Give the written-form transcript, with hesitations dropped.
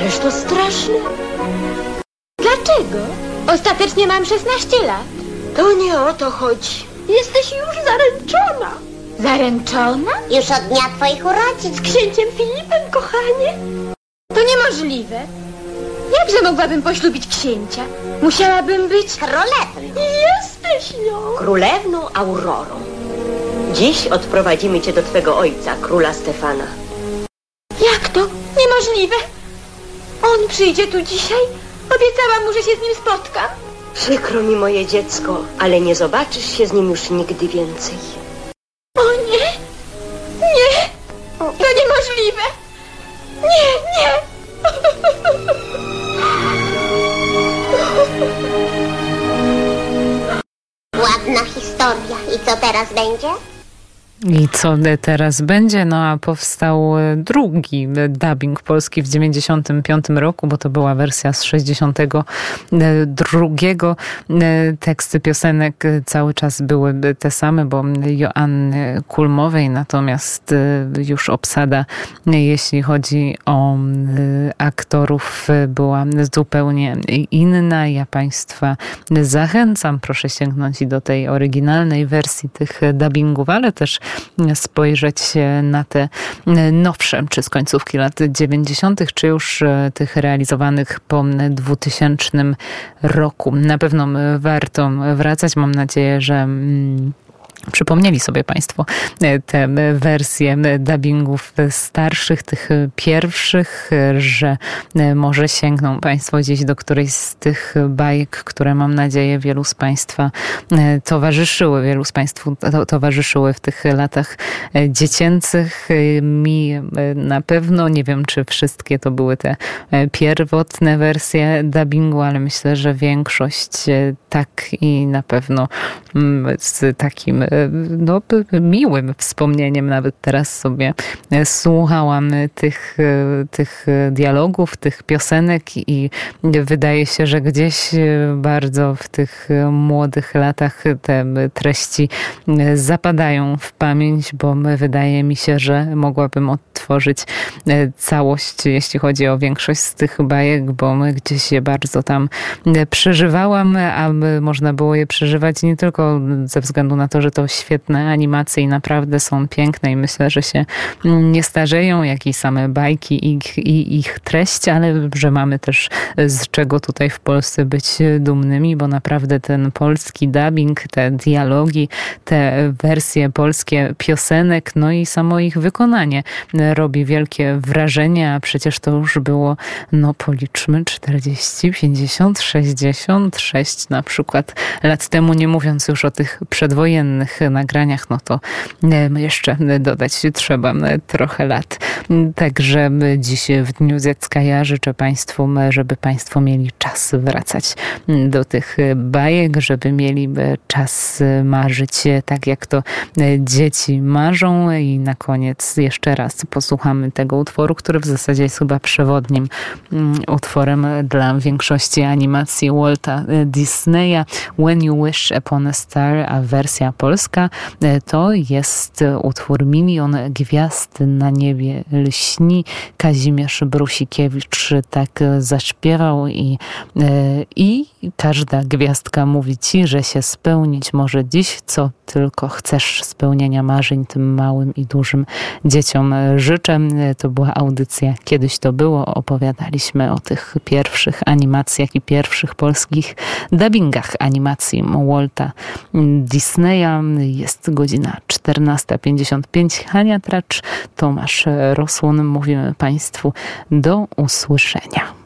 Ależ to straszne. Dlaczego? Ostatecznie mam 16 lat. To nie o to chodzi. Jesteś już zaręczona. Zaręczona? Już od dnia twoich urodzin. Z księciem Filipem, kochanie? To niemożliwe. Jakże mogłabym poślubić księcia? Musiałabym być Królewną. Jesteś nią. Królewną Aurorą. Dziś odprowadzimy cię do twego ojca, króla Stefana. Jak to? Niemożliwe. On przyjdzie tu dzisiaj? Obiecałam mu, że się z nim spotkam. Przykro mi, moje dziecko, ale nie zobaczysz się z nim już nigdy więcej. O nie! Nie! To niemożliwe! Nie, nie! Ładna historia. I co teraz będzie? I co teraz będzie? No a powstał drugi dubbing polski w 95 roku, bo to była wersja z 62. Teksty piosenek cały czas były te same, bo Joanny Kulmowej, natomiast już obsada, jeśli chodzi o aktorów, była zupełnie inna. Ja Państwa zachęcam, proszę sięgnąć i do tej oryginalnej wersji tych dubbingów, ale też spojrzeć na te nowsze, czy z końcówki lat 90., czy już tych realizowanych po 2000 roku. Na pewno warto wracać. Mam nadzieję, że przypomnieli sobie Państwo te wersje dubbingów starszych, tych pierwszych, że może sięgną Państwo gdzieś do którejś z tych bajek, które mam nadzieję wielu z Państwa towarzyszyły w tych latach dziecięcych. Mi na pewno, nie wiem czy wszystkie to były te pierwotne wersje dubbingu, ale myślę, że większość tak i na pewno z takim miłym wspomnieniem nawet teraz sobie słuchałam tych dialogów, tych piosenek i wydaje się, że gdzieś bardzo w tych młodych latach te treści zapadają w pamięć, bo wydaje mi się, że mogłabym odtworzyć całość, jeśli chodzi o większość z tych bajek, bo gdzieś je bardzo tam przeżywałam, a można było je przeżywać nie tylko ze względu na to, że to świetne animacje i naprawdę są piękne i myślę, że się nie starzeją, jak i same bajki i ich treść, ale że mamy też z czego tutaj w Polsce być dumnymi, bo naprawdę ten polski dubbing, te dialogi, te wersje polskie piosenek, no i samo ich wykonanie robi wielkie wrażenie, a przecież to już było, policzmy, 40, 50, 66 na przykład lat temu, nie mówiąc już o tych przedwojennych nagraniach, to jeszcze dodać trzeba trochę lat. Także dziś w Dniu Dziecka ja życzę Państwu, żeby Państwo mieli czas wracać do tych bajek, żeby mieli czas marzyć tak, jak to dzieci marzą. I na koniec jeszcze raz posłuchamy tego utworu, który w zasadzie jest chyba przewodnim utworem dla większości animacji Walta Disneya. When You Wish Upon a Star, a wersja polska to jest utwór Milion Gwiazd na niebie lśni. Kazimierz Brusikiewicz tak zaśpiewał i każda gwiazdka mówi ci, że się spełnić może dziś, co tylko chcesz. Spełnienia marzeń tym małym i dużym dzieciom życzę. To była audycja Kiedyś to było. Opowiadaliśmy o tych pierwszych animacjach i pierwszych polskich dubbingach animacji Walta Disneya. Jest godzina 14:55. Hania Tracz, Tomasz Rosłon. Mówimy Państwu do usłyszenia.